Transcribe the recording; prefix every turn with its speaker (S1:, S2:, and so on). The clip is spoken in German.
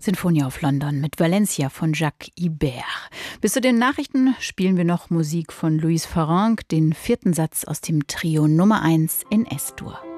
S1: Sinfonie auf London mit Valencia von Jacques Ibert. Bis zu den Nachrichten spielen wir noch Musik von Louis Farrenc, den vierten Satz aus dem Trio Nummer 1 in S-Dur.